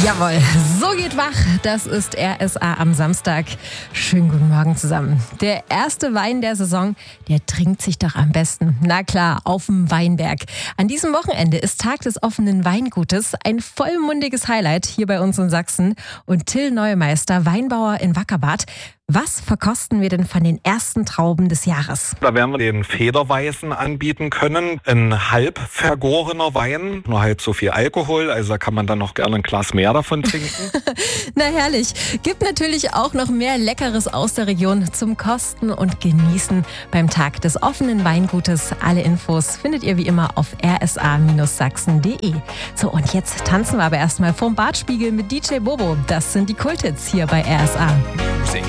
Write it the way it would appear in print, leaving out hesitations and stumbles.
Jawohl, so geht wach. Das ist RSA am Samstag. Schönen guten Morgen zusammen. Der erste Wein der Saison, der trinkt sich doch am besten. Na klar, auf dem Weinberg. An diesem Wochenende ist Tag des offenen Weingutes. Ein vollmundiges Highlight hier bei uns in Sachsen. Und Till Neumeister, Weinbauer in Wackerbarth. Was verkosten wir denn von den ersten Trauben des Jahres? Da werden wir den Federweißen anbieten können. Ein halb vergorener Wein, nur halt so viel Alkohol. Also da kann man dann noch gerne ein Glas mehr davon trinken. Na herrlich. Gibt natürlich auch noch mehr Leckeres aus der Region zum Kosten und Genießen beim Tag des offenen Weingutes. Alle Infos findet ihr wie immer auf rsa-sachsen.de. So, und jetzt tanzen wir aber erstmal vorm Bartspiegel mit DJ Bobo. Das sind die Kulthits hier bei RSA.